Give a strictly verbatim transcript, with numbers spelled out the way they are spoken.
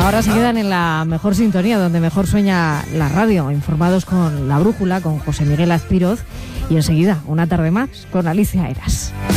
ahora se quedan en la mejor sintonía, donde mejor sueña la radio, informados con La Brújula, con José Miguel Azpiroz, y enseguida, una tarde más, con Alicia Eras.